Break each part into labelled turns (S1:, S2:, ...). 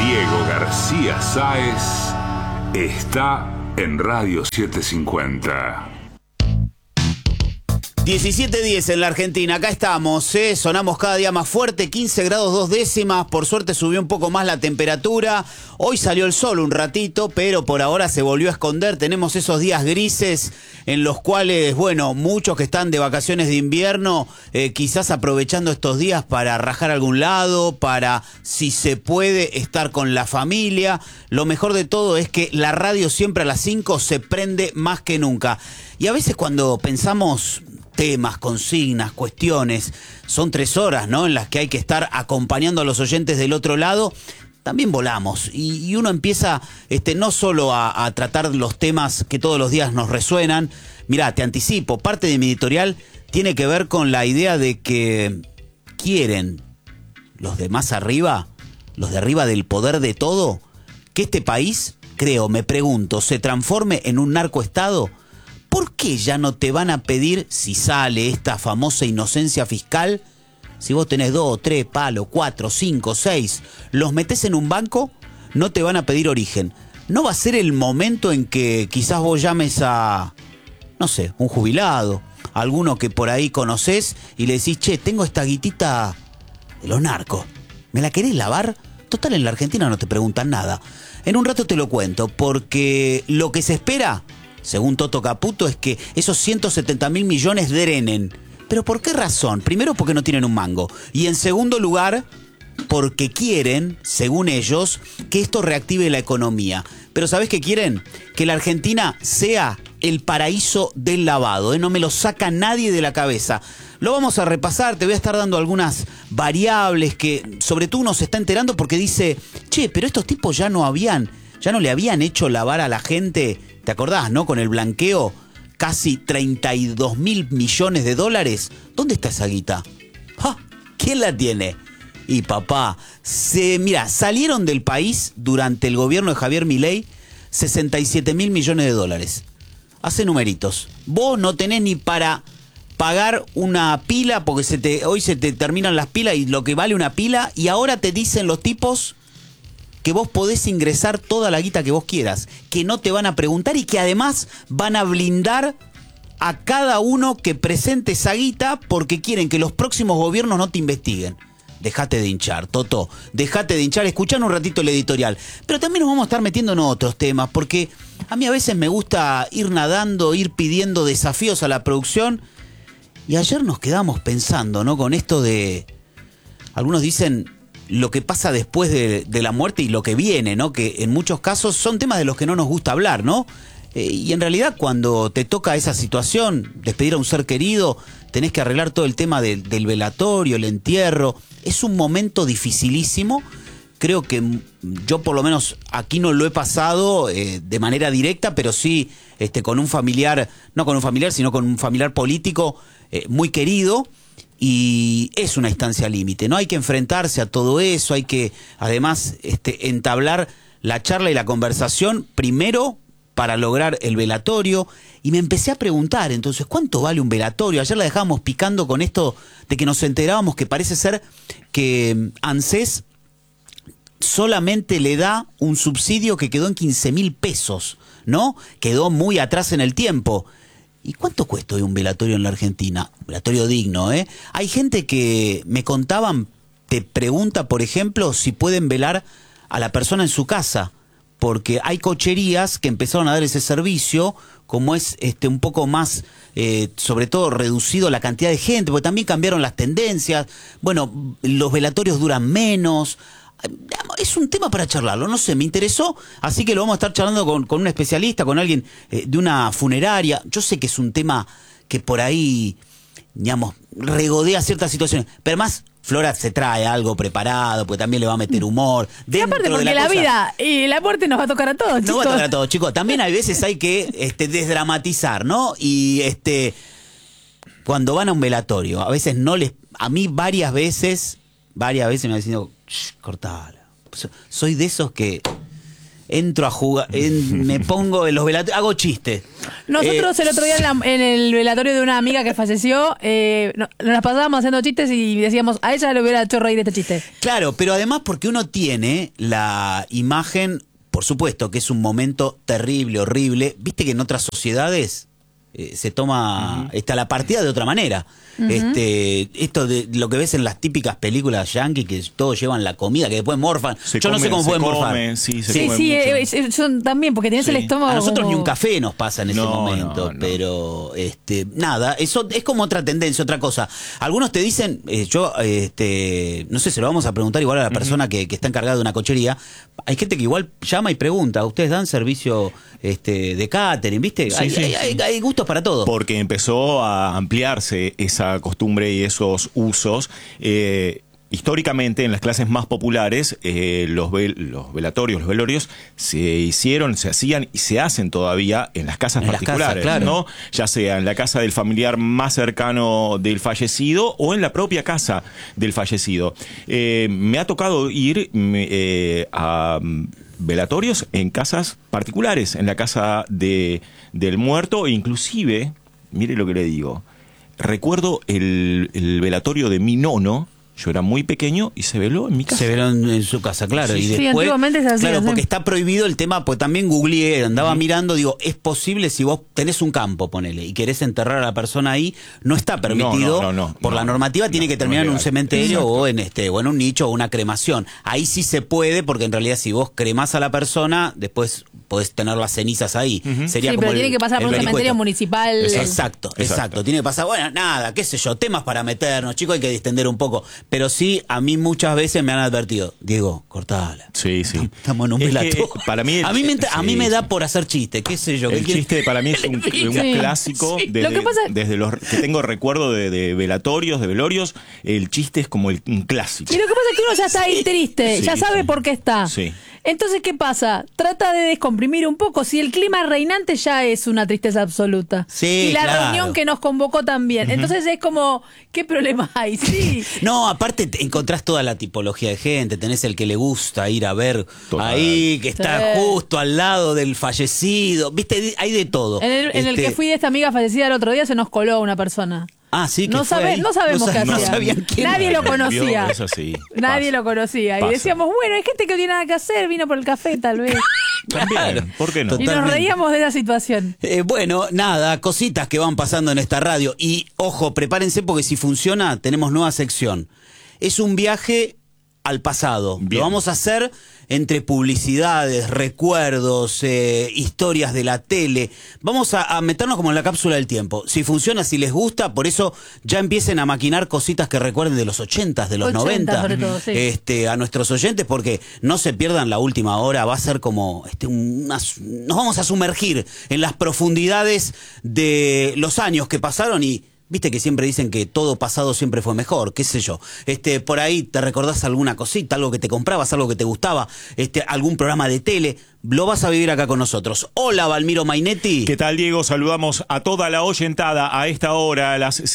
S1: Diego García Sáez está en Radio 750.
S2: 17:10 en la Argentina, acá estamos, sonamos cada día más fuerte, 15 grados 2 décimas, por suerte subió un poco más la temperatura, hoy salió el sol un ratito, pero por ahora se volvió a esconder, tenemos esos días grises en los cuales, bueno, muchos que están de vacaciones de invierno, quizás aprovechando estos días para rajar a algún lado, para, si se puede, estar con la familia. Lo mejor de todo es que la radio siempre a las 5 se prende más que nunca, y a veces cuando pensamos temas, consignas, cuestiones, son 3 horas, ¿no?, en las que hay que estar acompañando a los oyentes del otro lado, también volamos y uno empieza no solo a tratar los temas que todos los días nos resuenan. Mirá, te anticipo, parte de mi editorial tiene que ver con la idea de que quieren los de más arriba, los de arriba del poder de todo, que este país, me pregunto, se transforme en un narcoestado. ¿Por qué ya no te van a pedir, si sale esta famosa inocencia fiscal, si vos tenés 2, 3 palos, 4, 5, 6, los metés en un banco, no te van a pedir origen? ¿No va a ser el momento en que quizás vos llames a, no sé, un jubilado, alguno que por ahí conocés y le decís, che, tengo esta guitita de los narcos, ¿me la querés lavar? Total, en la Argentina no te preguntan nada. En un rato te lo cuento, porque lo que se espera, según Toto Caputo, es que esos 170.000 millones drenen. ¿Pero por qué razón? Primero, porque no tienen un mango. Y en segundo lugar, porque quieren, según ellos, que esto reactive la economía. Pero ¿sabés qué quieren? Que la Argentina sea el paraíso del lavado, no me lo saca nadie de la cabeza. Lo vamos a repasar, te voy a estar dando algunas variables que sobre todo uno se está enterando porque dice, che, pero estos tipos ya no le habían hecho lavar a la gente. ¿Te acordás, no? Con el blanqueo, casi 32.000 millones de dólares. ¿Dónde está esa guita? ¡Ja! ¿Quién la tiene? Y papá, mira, salieron del país durante el gobierno de Javier Milei 67.000 millones de dólares. Hace numeritos. Vos no tenés ni para pagar una pila, porque hoy se te terminan las pilas y lo que vale una pila, y ahora te dicen los tipos que vos podés ingresar toda la guita que vos quieras, que no te van a preguntar y que además van a blindar a cada uno que presente esa guita porque quieren que los próximos gobiernos no te investiguen. Dejate de hinchar, Toto, dejate de hinchar, escuchá un ratito el editorial. Pero también nos vamos a estar metiendo en otros temas, porque a mí a veces me gusta ir nadando, ir pidiendo desafíos a la producción, y ayer nos quedamos pensando, ¿no?, con esto de, algunos dicen, lo que pasa después de la muerte y lo que viene, ¿no? Que en muchos casos son temas de los que no nos gusta hablar, ¿no? Y en realidad cuando te toca esa situación, despedir a un ser querido, tenés que arreglar todo el tema del velatorio, el entierro. Es un momento dificilísimo. Creo que yo por lo menos aquí no lo he pasado de manera directa, pero sí con un familiar, no con un familiar, sino con un familiar político muy querido. Y es una instancia límite, ¿no? Hay que enfrentarse a todo eso, hay que además entablar la charla y la conversación primero para lograr el velatorio. Y me empecé a preguntar, entonces, ¿cuánto vale un velatorio? Ayer la dejábamos picando con esto de que nos enterábamos que parece ser que ANSES solamente le da un subsidio que quedó en 15.000 pesos, ¿no? Quedó muy atrás en el tiempo. ¿Y cuánto cuesta hoy un velatorio en la Argentina? Un velatorio digno, ¿eh? Hay gente que me contaban, te pregunta, por ejemplo, si pueden velar a la persona en su casa, porque hay cocherías que empezaron a dar ese servicio, como es un poco más, sobre todo reducido la cantidad de gente, porque también cambiaron las tendencias. Bueno, los velatorios duran menos. Es un tema para charlarlo, no sé, me interesó, así que lo vamos a estar charlando con un especialista, con alguien de una funeraria. Yo sé que es un tema que por ahí, digamos, regodea ciertas situaciones, pero además Flora se trae algo preparado, porque también le va a meter humor.
S3: Y aparte porque la vida y la muerte nos va a tocar a todos, chicos.
S2: Nos va a tocar a todos, chicos. También hay veces hay que desdramatizar, ¿no? Y cuando van a un velatorio, a veces a mí varias veces me han dicho, cortala. Soy de esos que entro a jugar, me pongo en los velatorios, hago chistes.
S3: Nosotros el otro día en el velatorio de una amiga que falleció, nos las pasábamos haciendo chistes y decíamos, a ella le hubiera hecho reír este chiste.
S2: Claro, pero además porque uno tiene la imagen, por supuesto que es un momento terrible, horrible. Viste que en otras sociedades se toma la partida de otra manera. Esto de lo que ves en las típicas películas yankee, que todos llevan la comida, que después morfan. Yo no sé cómo pueden morfar.
S3: Sí, son también, porque tenés el estómago.
S2: A nosotros
S3: como...
S2: ni un café nos pasa en ese momento,
S4: no.
S2: pero nada, eso es como otra tendencia, otra cosa. Algunos te dicen, no sé, se lo vamos a preguntar igual a la persona que está encargada de una cochería. Hay gente que igual llama y pregunta, ¿ustedes dan servicio de catering? ¿Viste? Hay gustos para todo.
S4: Porque empezó a ampliarse esa costumbre y esos usos. Históricamente, en las clases más populares, los velorios se hacían y se hacen todavía en las casas particulares, claro. ¿No? Ya sea en la casa del familiar más cercano del fallecido o en la propia casa del fallecido. Me ha tocado ir a velatorios en casas particulares, en la casa del muerto, e inclusive, mire lo que le digo, recuerdo el velatorio de mi nono. Yo era muy pequeño y se veló en mi casa.
S2: Se veló en su casa, claro.
S3: Sí,
S2: y después,
S3: antiguamente se hacía.
S2: Claro, porque está prohibido el tema, pues también googleé, andaba mirando, digo, es posible si vos tenés un campo, ponele, y querés enterrar a la persona ahí, no está permitido. Por la normativa tiene que terminar en un cementerio o en un nicho o una cremación. Ahí sí se puede, porque en realidad si vos cremás a la persona, después podés tener las cenizas ahí. Sería
S3: sí,
S2: como
S3: pero tiene que pasar por un cementerio municipal.
S2: Exacto. Tiene que pasar, bueno, nada, qué sé yo, temas para meternos, chicos, hay que distender un poco. Pero sí, a mí muchas veces me han advertido, Diego, cortala.
S4: Sí.
S2: Estamos en un velatorio.
S4: Para mí
S2: a mí me da por hacer chiste, qué sé yo.
S4: El chiste para mí es un clásico. Desde los que tengo recuerdo de velatorios, de velorios, el chiste es como un clásico.
S3: Y lo que pasa es que uno ya está ahí triste, ya sabe por qué está.
S4: Sí.
S3: Entonces, ¿qué pasa? Trata de descomprimir un poco. Si el clima reinante ya es una tristeza absoluta.
S2: Sí,
S3: y la
S2: claro.
S3: reunión que nos convocó también. Entonces es como, ¿qué problema hay? Sí.
S2: No, aparte encontrás toda la tipología de gente. Tenés el que le gusta ir a ver ahí, que está justo al lado del fallecido. Viste, hay de todo.
S3: En el que fui de esta amiga fallecida el otro día se nos coló una persona.
S2: Ah, sí, que
S3: no sabemos qué hacía.
S2: No sabían quién
S3: Nadie
S2: era.
S3: lo conocía.
S4: Eso sí,
S3: Nadie lo conocía.
S4: Pasa.
S3: Y decíamos, bueno, hay gente que no tiene nada que hacer, vino por el café tal vez.
S4: También, ¿por qué no?
S3: Y nos reíamos de esa situación.
S2: Bueno, nada, cositas que van pasando en esta radio. Y ojo, prepárense porque si funciona, tenemos nueva sección. Es un viaje al pasado.
S4: Bien.
S2: Lo vamos a hacer entre publicidades, recuerdos, historias de la tele. Vamos a meternos como en la cápsula del tiempo. Si funciona, si les gusta, por eso ya empiecen a maquinar cositas que recuerden de los 80s, de los 90.
S3: Sobre todo, sí.
S2: A nuestros oyentes, porque no se pierdan la última hora. Va a ser como nos vamos a sumergir en las profundidades de los años que pasaron y viste que siempre dicen que todo pasado siempre fue mejor, qué sé yo. Por ahí te recordás alguna cosita, algo que te comprabas, algo que te gustaba, algún programa de tele, lo vas a vivir acá con nosotros. Hola, Valmiro Mainetti.
S4: ¿Qué tal, Diego? Saludamos a toda la oyentada a esta hora, a las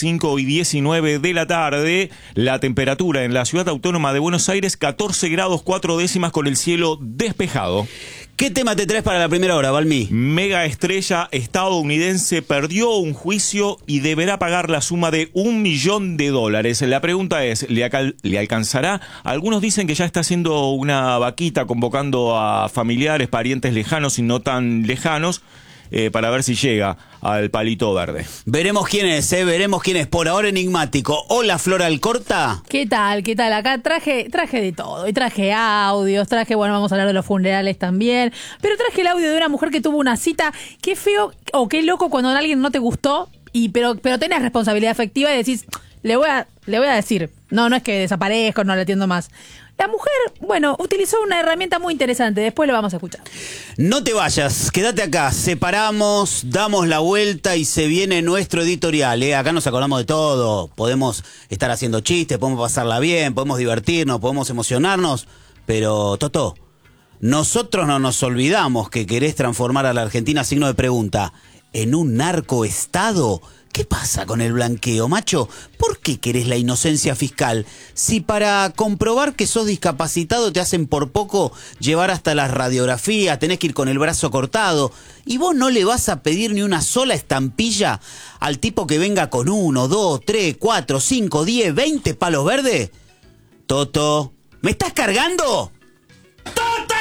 S4: 5:19 de la tarde. La temperatura en la Ciudad Autónoma de Buenos Aires, 14 grados 4 décimas con el cielo despejado.
S2: ¿Qué tema te traes para la primera hora, Valmí?
S4: Mega estrella estadounidense perdió un juicio y deberá pagar la suma de $1 millón. La pregunta es, ¿le alcanzará? Algunos dicen que ya está haciendo una vaquita convocando a familiares, parientes lejanos y no tan lejanos, para ver si llega al palito verde.
S2: Veremos quién es, veremos quién es. Por ahora enigmático. Hola, Flora Alcorta.
S3: ¿Qué tal? Acá traje de todo. Y traje audios, vamos a hablar de los funerales también. Pero traje el audio de una mujer que tuvo una cita. Qué feo o qué loco cuando alguien no te gustó, pero tenés responsabilidad afectiva y decís, le voy a decir. No es que desaparezco, no le atiendo más. La mujer, utilizó una herramienta muy interesante. Después lo vamos a escuchar.
S2: No te vayas, quédate acá. Separamos, damos la vuelta y se viene nuestro editorial. Acá nos acordamos de todo. Podemos estar haciendo chistes, podemos pasarla bien, podemos divertirnos, podemos emocionarnos. Pero, Toto, nosotros no nos olvidamos que querés transformar a la Argentina, signo de pregunta, en un narcoestado. ¿Qué pasa con el blanqueo, macho? ¿Por qué querés la inocencia fiscal? Si para comprobar que sos discapacitado te hacen por poco llevar hasta las radiografías, tenés que ir con el brazo cortado, y vos no le vas a pedir ni una sola estampilla al tipo que venga con 1, 2, 3, 4, 5, 10, 20 palos verdes. Toto, ¿me estás cargando? ¡Toto!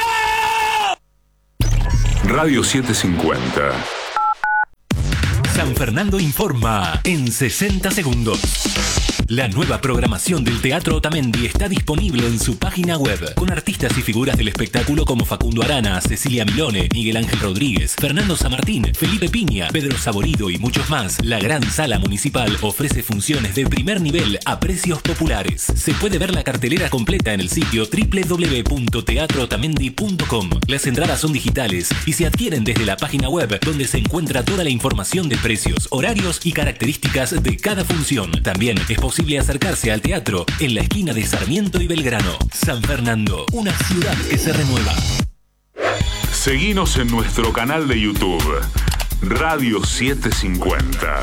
S1: Radio 750.
S5: San Fernando informa en 60 segundos. La nueva programación del Teatro Otamendi está disponible en su página web, con artistas y figuras del espectáculo como Facundo Arana, Cecilia Milone, Miguel Ángel Rodríguez, Fernando Samartín, Felipe Piña, Pedro Saborido y muchos más. La Gran Sala Municipal ofrece funciones de primer nivel a precios populares. Se puede ver la cartelera completa en el sitio www.teatrootamendi.com. Las entradas son digitales y se adquieren desde la página web, donde se encuentra toda la información de precios, horarios y características de cada función. También es posible acercarse al teatro en la esquina de Sarmiento y Belgrano. San Fernando, una ciudad que se renueva.
S1: Seguinos en nuestro canal de YouTube, Radio 750.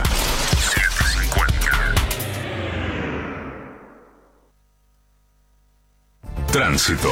S1: Tránsito.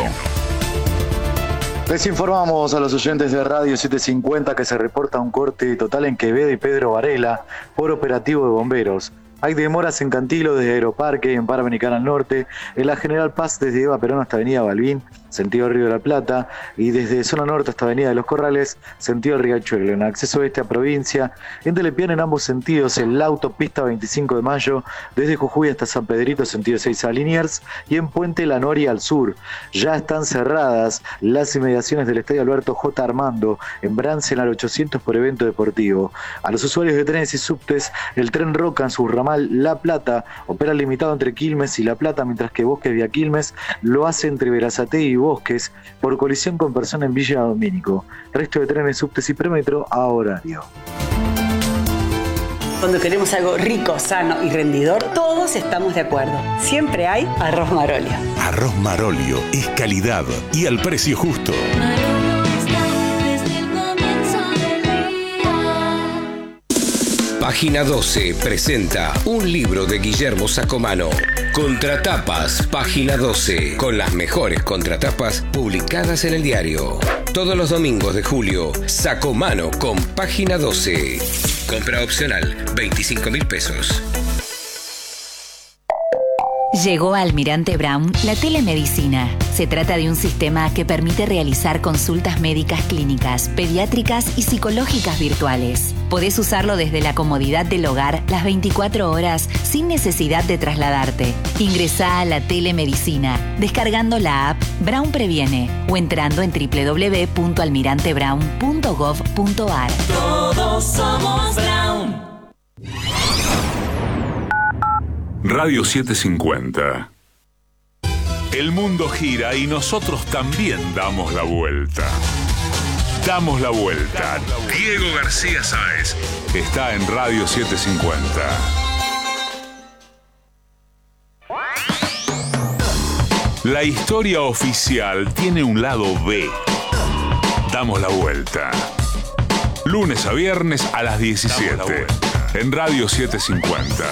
S6: Les informamos a los oyentes de Radio 750 que se reporta un corte total en Quevedo y Pedro Varela por operativo de bomberos. Hay demoras en Cantilo desde Aeroparque, en Panamericana al norte, en la General Paz desde Eva Perón hasta Avenida Balbín, sentido Río de la Plata, y desde zona norte hasta Avenida de los Corrales, sentido Riachuelo. En acceso oeste a provincia, en Telepian en ambos sentidos, en la autopista 25 de Mayo, desde Jujuy hasta San Pedrito, sentido 6 a Liniers, y en Puente La Noria al sur. Ya están cerradas las inmediaciones del Estadio Alberto J. Armando, en Bransen al 800 por evento deportivo. A los usuarios de trenes y subtes, el tren Roca en su ramal La Plata opera limitado entre Quilmes y La Plata, mientras que Bosques vía Quilmes lo hace entre Berazategui y Bosques por colisión con persona en Villa Domínico. Resto de trenes, subtes y premetro a horario.
S7: Cuando queremos algo rico, sano y rendidor, todos estamos de acuerdo. Siempre hay Arroz Marolio.
S8: Arroz Marolio es calidad y al precio justo.
S9: Página 12 presenta un libro de Guillermo Sacomano. Contratapas, Página 12, con las mejores contratapas publicadas en el diario. Todos los domingos de julio, Sacomano con Página 12. Compra opcional, 25.000 pesos.
S10: Llegó a Almirante Brown la telemedicina. Se trata de un sistema que permite realizar consultas médicas clínicas, pediátricas y psicológicas virtuales. Podés usarlo desde la comodidad del hogar las 24 horas sin necesidad de trasladarte. Ingresá a la telemedicina descargando la app Brown Previene o entrando en www.almirantebrown.gov.ar.
S5: Todos somos Brown.
S1: Radio 750. El mundo gira y nosotros también damos la vuelta. Damos la vuelta. Diego García Sáez está en Radio 750. La historia oficial tiene un lado B. Damos la vuelta. Lunes a viernes a las 17. En Radio 750.